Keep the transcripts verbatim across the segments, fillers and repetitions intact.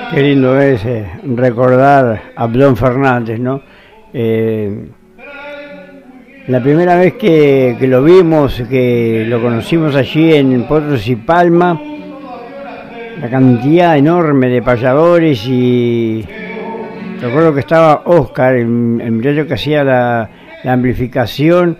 Qué lindo es eh, recordar a Abdón Fernández, ¿no? Eh, la primera vez que, que lo vimos, que lo conocimos allí en Potros y Palma, la cantidad enorme de payadores, y recuerdo que estaba Oscar, el, el muchacho que hacía la, la amplificación,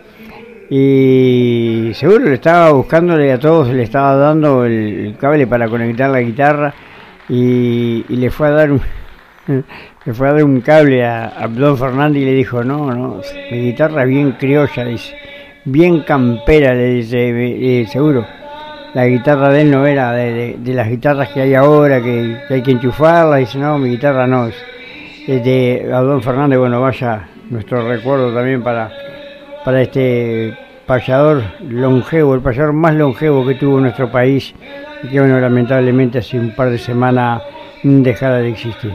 y seguro le estaba buscándole a todos, le estaba dando el, el cable para conectar la guitarra, y, y le fue a dar un le fue a dar un cable a, a Abdón Fernández y le dijo: no, no, mi guitarra es bien criolla, dice, bien campera, le dice, eh, seguro la guitarra de él no era de, de, de las guitarras que hay ahora, que, que hay que enchufarla. Dice: no, mi guitarra no es, es de Abdón Fernández. Bueno, vaya nuestro recuerdo también para, para este payador longevo, el payador más longevo que tuvo nuestro país, y que, bueno, lamentablemente hace un par de semanas dejara de existir.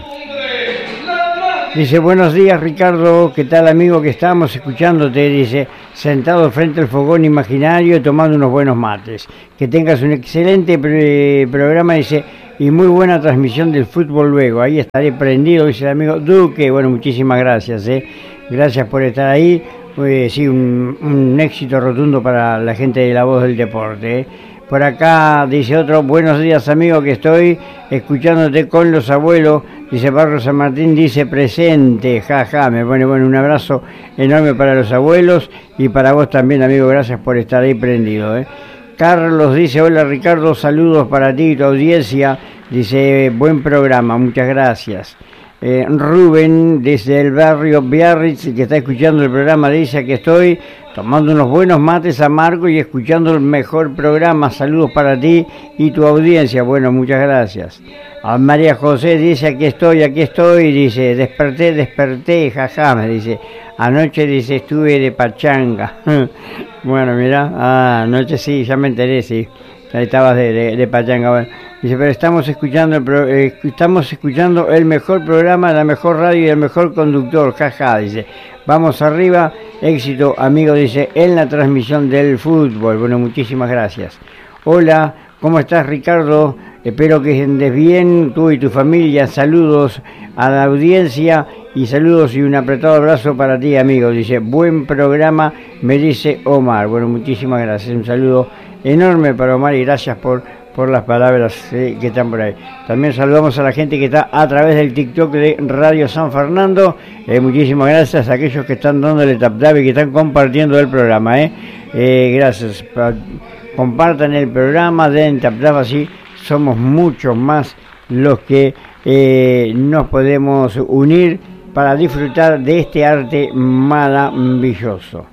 Dice: buenos días, Ricardo, ¿qué tal, amigo? Que estamos escuchándote, dice, sentado frente al fogón imaginario tomando unos buenos mates. Que tengas un excelente pre programa, dice, y muy buena transmisión del fútbol luego. Ahí estaré prendido, dice el amigo Duque. Bueno, muchísimas gracias, ¿eh? Gracias por estar ahí. Pues sí, un, un éxito rotundo para la gente de La Voz del Deporte, ¿eh? Por acá dice otro: buenos días, amigo, que estoy escuchándote con los abuelos. Dice Barro San Martín, dice presente, jaja. Me pone, bueno, un abrazo enorme para los abuelos y para vos también, amigo. Gracias por estar ahí prendido, ¿eh? Carlos dice: hola, Ricardo, saludos para ti y tu audiencia. Dice: buen programa, muchas gracias. Eh, Rubén, desde el barrio Biarritz, que está escuchando el programa, dice: que estoy tomando unos buenos mates amargos y escuchando el mejor programa. Saludos para ti y tu audiencia. Bueno, muchas gracias. A María José dice: aquí estoy, aquí estoy. Dice: desperté, desperté, jaja. Me dice: anoche, dice, estuve de pachanga. Bueno, mira, ah, anoche sí, ya me enteré, sí. Ahí estabas de, de, de pachanga. Bueno, dice: pero estamos escuchando el pro, eh, estamos escuchando el mejor programa, la mejor radio y el mejor conductor, jaja. Dice: vamos arriba, éxito, amigo, dice, en la transmisión del fútbol. Bueno, muchísimas gracias. Hola, ¿cómo estás, Ricardo? Espero que andes bien, tú y tu familia. Saludos a la audiencia y saludos y un apretado abrazo para ti, amigo. Dice: buen programa, me dice Omar. Bueno, muchísimas gracias. Un saludo enorme para Omar y gracias por, por las palabras eh, que están por ahí. También saludamos a la gente que está a través del TikTok de Radio San Fernando. Eh, muchísimas gracias a aquellos que están dándole tap tap y que están compartiendo el programa. Eh. Eh, gracias. Pa compartan el programa, den tap tap, así somos muchos más los que eh, nos podemos unir para disfrutar de este arte maravilloso.